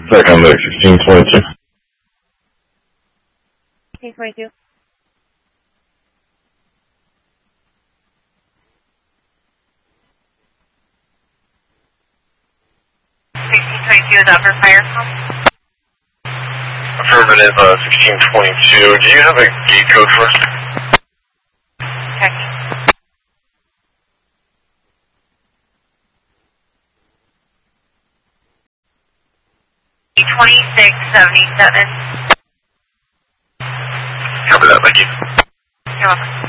Second Lake 1622. 1622. Is that for fire call? Affirmative, 1622. Do you have a gate code for us? Checking. $26.77. Cover that, thank you. You're welcome.